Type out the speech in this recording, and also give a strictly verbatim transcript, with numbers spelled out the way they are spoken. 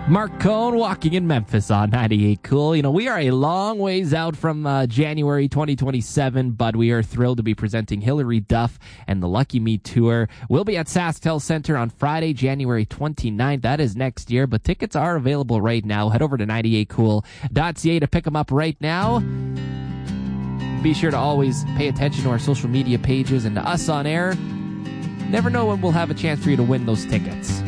Mark Cohn walking in Memphis on ninety-eight Cool. You know, we are a long ways out from uh, January twenty twenty-seven, but we are thrilled to be presenting Hilary Duff and the Lucky Me Tour. We'll be at SaskTel Center on Friday, January twenty-ninth. That is next year, but tickets are available right now. Head over to ninety-eight cool dot c a to pick them up right now. Be sure to always pay attention to our social media pages and to us on air. Never know when we'll have a chance for you to win those tickets.